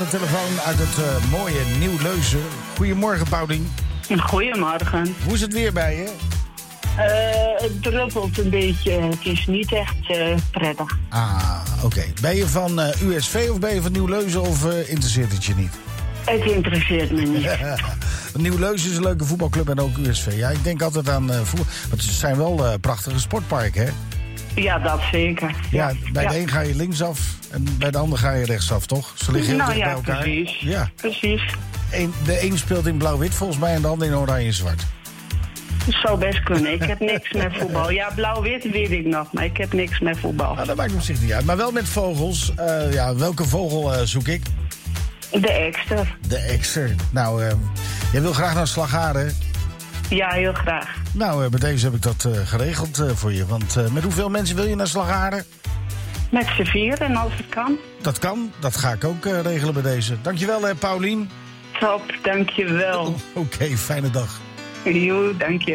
De telefoon uit het mooie Nieuw-Leuzen. Goedemorgen, Paulien. Goedemorgen. Hoe is het weer bij je? Het druppelt een beetje. Het is niet echt prettig. Ah, oké. Ben je van USV of ben je van Nieuw-Leuzen of interesseert het je niet? Het interesseert me niet. Nieuw-Leuzen is een leuke voetbalclub en ook USV. Ja, ik denk altijd aan voetbal. Want het zijn wel prachtige sportparken, hè? Ja, dat zeker. Ja, bij de een ga je linksaf en bij de ander ga je rechtsaf, toch? Ze liggen heel dicht bij elkaar. Precies. Ja, precies. De een speelt in blauw-wit volgens mij en de ander in oranje-zwart. Dat zou best kunnen. Ik heb niks met voetbal. Ja, blauw-wit weet ik nog, maar ik heb niks met voetbal. Nou, dat maakt op zich niet uit. Maar wel met vogels. Welke vogel zoek ik? De ekster. De ekster. Nou, jij wil graag naar Slagharen. Ja, heel graag. Nou, bij deze heb ik dat geregeld voor je. Want met hoeveel mensen wil je naar Slagharen? Met z'n vieren, als het kan. Dat kan. Dat ga ik ook regelen bij deze. Dankjewel, Paulien. Top, dankjewel. Oké, fijne dag. Jo, dank je.